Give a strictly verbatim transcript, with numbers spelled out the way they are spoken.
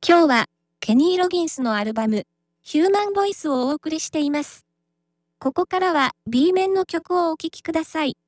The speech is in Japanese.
今日は、ケニー・ロギンスのアルバム、ヒューマンボイスをお送りしています。ここからは B 面の曲をお聴きください。